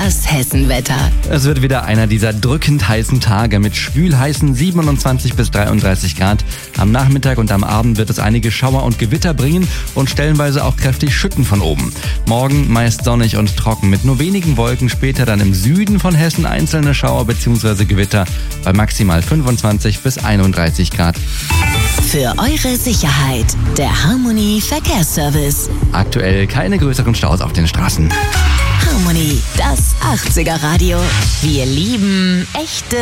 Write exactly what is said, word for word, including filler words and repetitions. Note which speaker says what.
Speaker 1: Das Hessenwetter.
Speaker 2: Es wird wieder einer dieser drückend heißen Tage mit schwül-heißen siebenundzwanzig bis dreiunddreißig Grad. Am Nachmittag und am Abend wird es einige Schauer und Gewitter bringen und stellenweise auch kräftig schütten von oben. Morgen meist sonnig und trocken mit nur wenigen Wolken, später dann im Süden von Hessen einzelne Schauer bzw. Gewitter bei maximal fünfundzwanzig bis einunddreißig Grad.
Speaker 1: Für eure Sicherheit, der Harmony Verkehrsservice.
Speaker 2: Aktuell keine größeren Staus auf den Straßen.
Speaker 1: Harmony, das achtziger Radio. Wir lieben echte